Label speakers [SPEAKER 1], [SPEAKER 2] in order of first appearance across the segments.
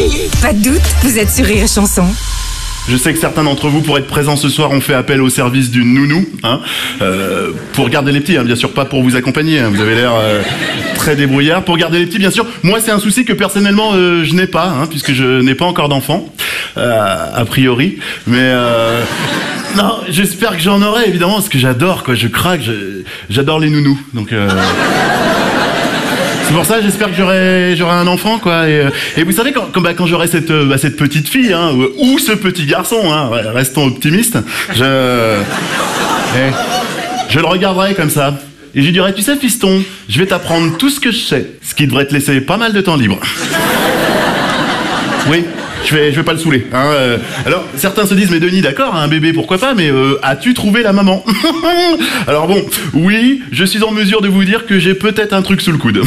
[SPEAKER 1] Pas de doute, vous êtes sur Rire et Chanson.
[SPEAKER 2] Je sais que certains d'entre vous, pour être présents ce soir, ont fait appel au service d'une nounou, hein, pour garder les petits, hein, bien sûr, pas pour vous accompagner, hein, vous avez l'air très débrouillard. Pour garder les petits, bien sûr, moi c'est un souci que personnellement je n'ai pas, hein, puisque je n'ai pas encore d'enfant, a priori, mais... Non, j'espère que j'en aurai, évidemment, parce que j'adore, quoi, je craque, j'adore les nounous, donc... C'est pour ça, j'espère que j'aurai un enfant, quoi. Et vous savez, quand j'aurai cette petite fille, hein, ou ce petit garçon, hein, restons optimistes, je le regarderai comme ça. Et je lui dirai, tu sais, fiston, je vais t'apprendre tout ce que je sais, ce qui devrait te laisser pas mal de temps libre. Oui, je vais pas le saouler. Hein, alors, certains se disent, mais Denis, d'accord, un bébé, pourquoi pas, mais as-tu trouvé la maman? Alors bon, oui, je suis en mesure de vous dire que j'ai peut-être un truc sous le coude.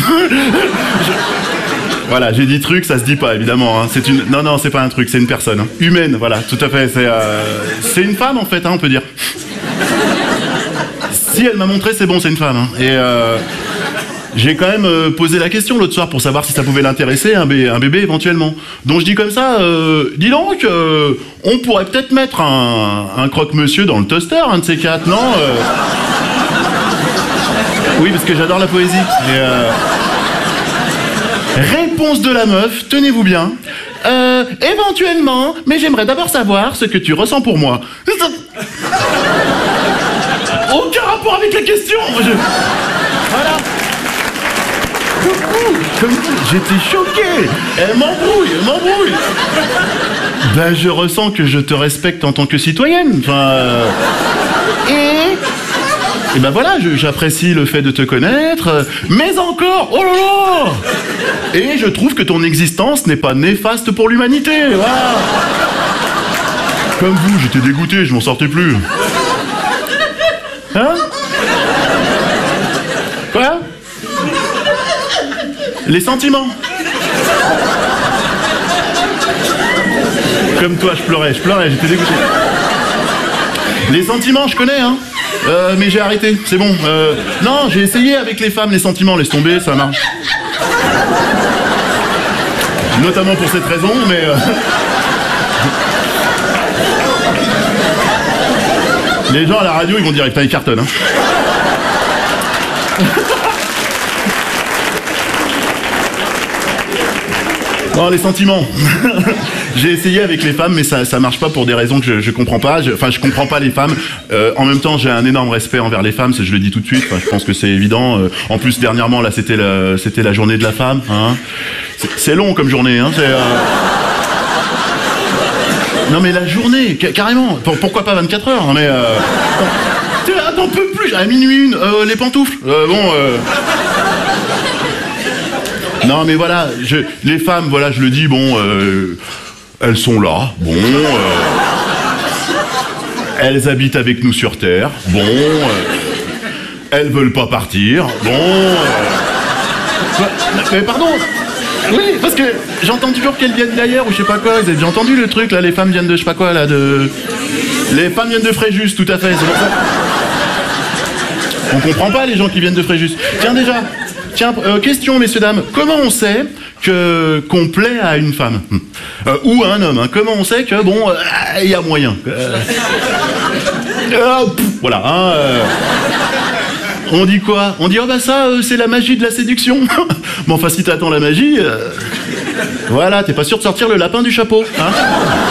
[SPEAKER 2] Voilà, j'ai dit truc, ça se dit pas, évidemment. Hein. Non, c'est pas un truc, c'est une personne. Hein. Humaine, voilà, tout à fait. C'est une femme, en fait, hein, on peut dire. Si elle m'a montré, c'est bon, c'est une femme. Hein. Et j'ai quand même posé la question l'autre soir pour savoir si ça pouvait l'intéresser, un bébé éventuellement. Donc je dis comme ça, dis donc, on pourrait peut-être mettre un croque-monsieur dans le toaster, un de ces quatre, non Oui, parce que j'adore la poésie. Réponse de la meuf, tenez-vous bien. Éventuellement, mais j'aimerais d'abord savoir ce que tu ressens pour moi. Aucun rapport avec la question. Voilà. J'étais choqué. Elle m'embrouille. Ben, je ressens que je te respecte en tant que citoyenne. Enfin, et ben voilà, j'apprécie le fait de te connaître, mais encore, oh là là. Et je trouve que ton existence n'est pas néfaste pour l'humanité. Voilà. Comme vous, j'étais dégoûté, je m'en sortais plus. Hein? Quoi? Les sentiments. Comme toi, je pleurais, j'étais dégoûté. Les sentiments, je connais, hein. Mais j'ai arrêté, c'est bon. Non, j'ai essayé avec les femmes, les sentiments, laisse tomber, ça marche. Notamment pour cette raison, mais... Les gens à la radio, ils vont dire, putain, ils cartonnent, hein. Non, les sentiments. J'ai essayé avec les femmes, mais ça marche pas pour des raisons que je comprends pas. Enfin, je comprends pas les femmes. En même temps, j'ai un énorme respect envers les femmes, je le dis tout de suite. Enfin, je pense que c'est évident. En plus, dernièrement, là, c'était la journée de la femme. Hein. C'est long comme journée. Hein. Non, mais la journée, carrément. Pourquoi pas 24 heures? Non, mais t'en peux plus. À minuit une, les pantoufles. Non, mais voilà, les femmes, voilà, je le dis, bon, elles sont là, bon, elles habitent avec nous sur Terre, bon, elles veulent pas partir, bon, mais pardon, oui, parce que j'entends toujours qu'elles viennent d'ailleurs, ou je sais pas quoi, vous avez déjà entendu le truc, là, les femmes viennent de, je sais pas quoi, là, les femmes viennent de Fréjus, tout à fait, c'est pour ça. On comprend pas les gens qui viennent de Fréjus. Tiens, question, messieurs, dames. Comment on sait qu'on plaît à une femme ou à un homme, hein. Comment on sait que, bon, il y a moyen voilà, hein, on dit quoi? On dit, oh bah ça, c'est la magie de la séduction. Mais enfin, si t'attends la magie, voilà, t'es pas sûr de sortir le lapin du chapeau, hein.